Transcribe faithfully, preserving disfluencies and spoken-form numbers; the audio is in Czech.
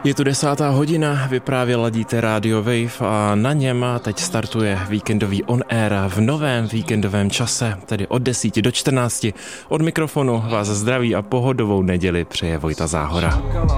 Je tu desátá hodina, vy právě ladíte Radio Wave a na něm teď startuje víkendový on air v novém víkendovém čase, tedy od desíti do čtrnácti. Od mikrofonu vás zdraví a pohodovou neděli přeje Vojta Záhora.